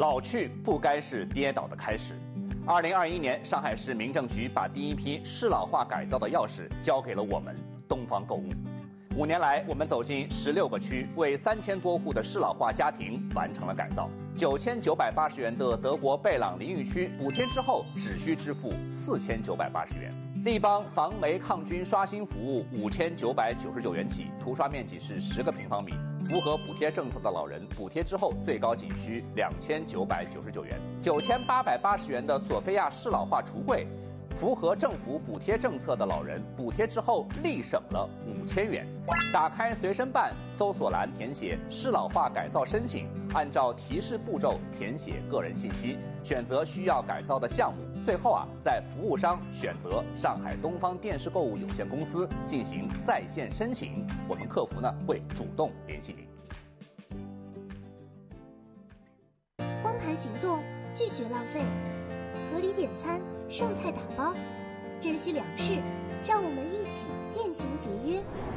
老去不该是跌倒的开始。2021年，上海市民政局把第一批适老化改造的钥匙交给了我们东方购物。5年来，我们走进16个区，为3000多户的适老化家庭完成了改造。9980元的德国贝朗淋浴区补贴之后，只需支付4980元。立邦防霉抗菌刷新服务5999元起，涂刷面积是10个平方米。符合补贴政策的老人，补贴之后最高仅需2999元。9880元的索菲亚适老化橱柜，符合政府补贴政策的老人，补贴之后立省了5000元。打开随身办，搜索栏填写适老化改造申请，按照提示步骤填写个人信息，选择需要改造的项目。最后在服务商选择上海东方电视购物有限公司进行在线申请，我们客服会主动联系您。 光盘行动，拒绝浪费，合理点餐，剩菜打包，珍惜粮食，让我们一起渐行节约。